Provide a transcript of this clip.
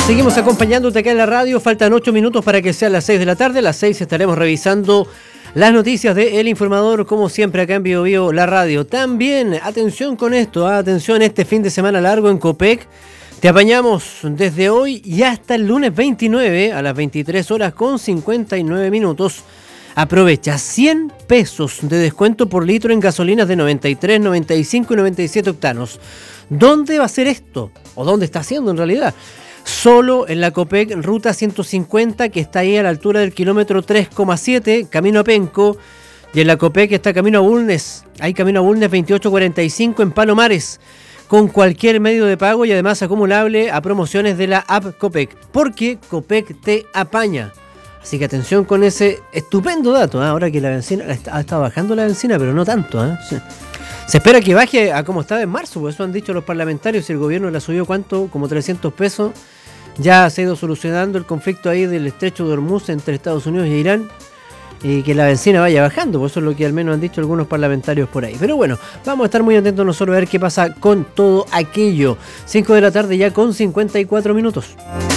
Seguimos acompañándote acá en la radio. Faltan 8 minutos para que sean las 6 de la tarde. A las 6 estaremos revisando las noticias de El Informador, como siempre acá en Bio Bio, la radio. También, atención con esto, atención, este fin de semana largo en Copec. Te apañamos desde hoy y hasta el lunes 29 a las 23 horas con 59 minutos. Aprovecha 100 pesos de descuento por litro en gasolinas de 93, 95 y 97 octanos. ¿Dónde va a ser esto? ¿O dónde está haciendo en realidad? Solo en la Copec Ruta 150, que está ahí a la altura del kilómetro 3,7, camino a Penco. Y en la Copec está camino a Bulnes. Hay camino a Bulnes 2845 en Palomares. Con cualquier medio de pago y además acumulable a promociones de la app Copec. Porque Copec te apaña. Así que atención con ese estupendo dato. Ahora que la bencina ha estado bajando la bencina, pero no tanto. Sí. Se espera que baje a como estaba en marzo, por eso han dicho los parlamentarios. Y el gobierno la subió, ¿cuánto? Como 300 pesos. Ya se ha ido solucionando el conflicto ahí del estrecho de Hormuz entre Estados Unidos y Irán. Y que la bencina vaya bajando, por eso es lo que al menos han dicho algunos parlamentarios por ahí. Pero bueno, vamos a estar muy atentos nosotros a ver qué pasa con todo aquello. 5 de la tarde ya con 54 minutos.